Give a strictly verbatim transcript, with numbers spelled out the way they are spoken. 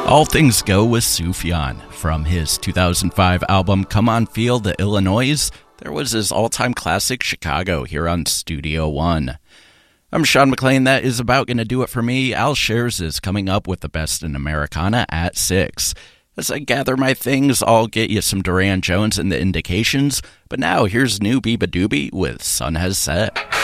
All Things Go with Sufjan. From his two thousand five album Come On Feel the Illinois, there was his all-time classic Chicago here on Studio One. I'm Sean McLean. That is about going to do it for me. Al Shares is coming up with the best in Americana at six. As I gather my things, I'll get you some Duran Jones and the Indications, but now here's new Biba Doobie with Sun Has Set.